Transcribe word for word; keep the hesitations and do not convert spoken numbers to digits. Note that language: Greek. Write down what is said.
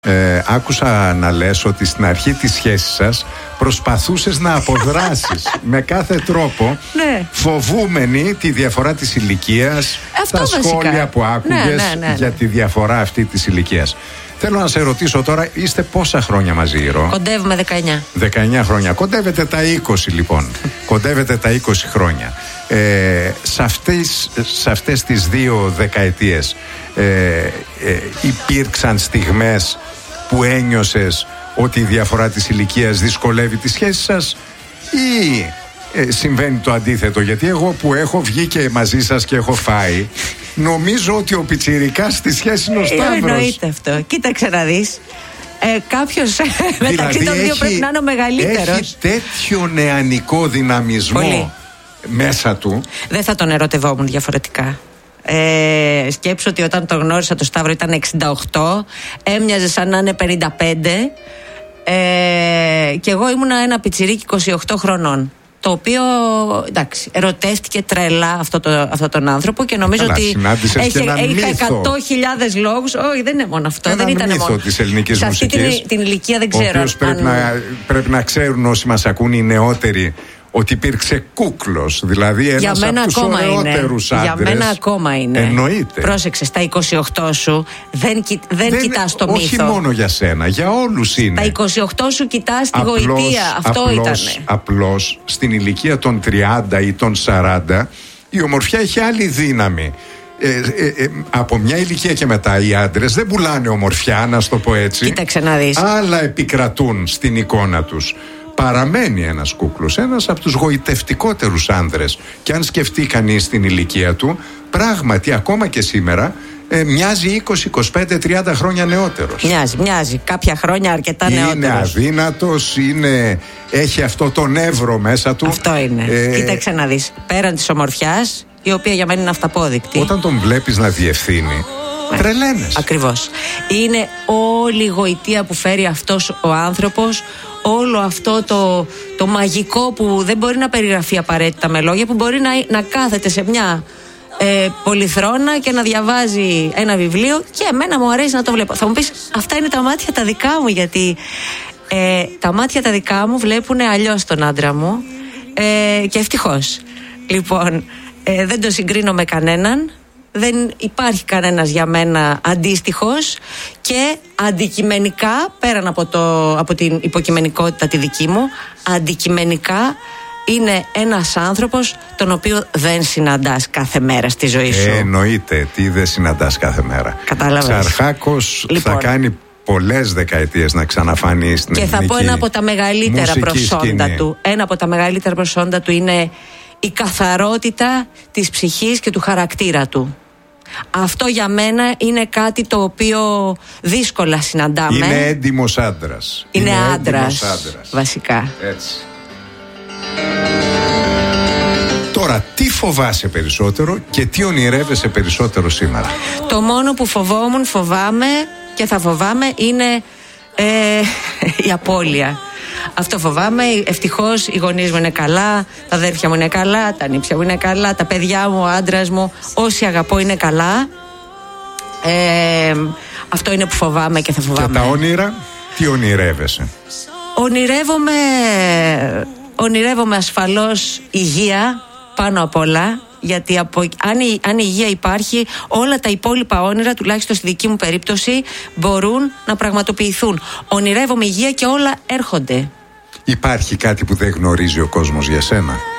Ε, άκουσα να λες ότι στην αρχή της σχέσης σας προσπαθούσες να αποδράσεις με κάθε τρόπο, ναι. φοβούμενη τη διαφορά της ηλικίας, αυτό τα βασικά. σχόλια που άκουγες ναι, ναι, ναι, ναι. για τη διαφορά αυτή της ηλικίας. Θέλω να σε ρωτήσω τώρα, είστε πόσα χρόνια μαζί, Ρο? Κοντεύουμε δεκαεννιά. δεκαεννιά χρόνια. Κοντεύετε τα είκοσι λοιπόν. Κοντεύετε τα είκοσι χρόνια. Ε, σε, αυτές, σε αυτές τις δύο δεκαετίες ε, ε, υπήρξαν στιγμές που ένιωσες ότι η διαφορά της ηλικίας δυσκολεύει τη σχέση σας, ή ε, συμβαίνει το αντίθετο? Γιατί εγώ που έχω βγει και μαζί σας και έχω φάει, νομίζω ότι ο πιτσιρικάς στη σχέση είναι ο Σταύρος. Εννοείται αυτό. Κοίταξε να δεις. Ε, κάποιος δηλαδή μεταξύ των δύο πρέπει να είναι ο μεγαλύτερος. Έχει τέτοιο νεανικό δυναμισμό. Πολύ. Μέσα του. Δεν θα τον ερωτευόμουν διαφορετικά. Ε, σκέψου ότι όταν τον γνώρισα το Σταύρο ήταν εξήντα οκτώ, έμοιαζε σαν να είναι πενήντα πέντε, ε, και εγώ ήμουνα ένα πιτσιρίκι είκοσι οκτώ χρονών, το οποίο, εντάξει, ερωτεύτηκε τρελά αυτό το, αυτό τον άνθρωπο και νομίζω Καλά, ότι έχει, έχει εκατό χιλιάδες λόγους. Όχι, δεν είναι μόνο αυτό. Έναν δεν ήταν μύθο μόνο της ελληνικής σε αυτή μουσικής, την, την ηλικία δεν ξέρω. Ο οποίος πρέπει, αν... να, πρέπει να ξέρουν όσοι μας ακούν, οι νεότεροι, ότι υπήρξε κούκλος, δηλαδή ένας από τους ωραιότερους άντρες. Για μένα ακόμα είναι. Εννοείται. Πρόσεξε, στα είκοσι οκτώ σου δεν, δεν, δεν κοιτάς το όχι μύθο. Όχι μόνο για σένα, για όλους είναι. Στα είκοσι οκτώ σου κοιτάς τη απλώς, γοητεία. Αυτό απλώς, ήτανε. Απλώς στην ηλικία των τριάντα ή των σαράντα η ομορφιά έχει άλλη δύναμη. Ε, ε, ε, από μια ηλικία και μετά οι άντρες δεν πουλάνε ομορφιά, να σου το πω έτσι. Κοίταξε να δεις. Άλλα επικρατούν στην εικόνα τους. Παραμένει ένας κούκλος, ένας από τους γοητευτικότερους άνδρες. Και αν σκεφτεί κανείς την ηλικία του, πράγματι ακόμα και σήμερα ε, μοιάζει είκοσι, είκοσι πέντε, τριάντα χρόνια νεότερος. Μοιάζει, μοιάζει. Κάποια χρόνια αρκετά είναι νεότερος. Είναι αδύνατος, είναι, έχει αυτό το νεύρο μέσα του. Αυτό είναι. Ε, Κοίταξε να δεις. Πέραν της ομορφιάς, η οποία για μένα είναι αυταπόδεικτη. Όταν τον βλέπεις να διευθύνει, τρελαίνες. Ακριβώς. Είναι όλη η γοητεία που φέρει αυτός ο άνθρωπος, όλο αυτό το, το μαγικό που δεν μπορεί να περιγραφεί απαραίτητα με λόγια, που μπορεί να, να κάθεται σε μια ε, πολυθρόνα και να διαβάζει ένα βιβλίο, και εμένα μου αρέσει να το βλέπω. Θα μου πεις, αυτά είναι τα μάτια τα δικά μου, γιατί ε, τα μάτια τα δικά μου βλέπουν αλλιώς τον άντρα μου, ε, και ευτυχώς. Λοιπόν, ε, δεν το συγκρίνω με κανέναν. Δεν υπάρχει κανένας για μένα αντίστοιχος, και αντικειμενικά, πέραν από, το, από την υποκειμενικότητα τη δική μου, αντικειμενικά είναι ένας άνθρωπος τον οποίο δεν συναντάς κάθε μέρα στη ζωή σου. Ε, εννοείται, τι δεν συναντάς κάθε μέρα. Κατάλαβες. Ξαρχάκος, λοιπόν, θα κάνει πολλές δεκαετίες να ξαναφανεί στην και ελληνική θα πω ένα από τα μεγαλύτερα προσόντα σκηνή. του. Ένα από τα μεγαλύτερα προσόντα του είναι η καθαρότητα της ψυχής και του χαρακτήρα του. Αυτό για μένα είναι κάτι το οποίο δύσκολα συναντάμε. Είναι έντιμος άντρας. Είναι, είναι άντρας, άντρας, βασικά. Έτσι. Τώρα, τι φοβάσαι περισσότερο και τι ονειρεύεσαι περισσότερο σήμερα? Το μόνο που φοβόμουν, φοβάμαι και θα φοβάμαι είναι ε, η απώλεια. Αυτό φοβάμαι. Ευτυχώς οι γονείς μου είναι καλά, τα αδέρφια μου είναι καλά, τα νύψια μου είναι καλά, τα παιδιά μου, ο άντρας μου, όσοι αγαπώ είναι καλά. Ε, αυτό είναι που φοβάμαι και θα φοβάμαι. Και τα όνειρα, τι ονειρεύεσαι? Ονειρεύομαι, ονειρεύομαι ασφαλώς υγεία πάνω απ' όλα. Γιατί από, αν, η, αν η υγεία υπάρχει, όλα τα υπόλοιπα όνειρα, τουλάχιστον στη δική μου περίπτωση, μπορούν να πραγματοποιηθούν. Ονειρεύομαι υγεία και όλα έρχονται. Υπάρχει κάτι που δεν γνωρίζει ο κόσμος για σένα?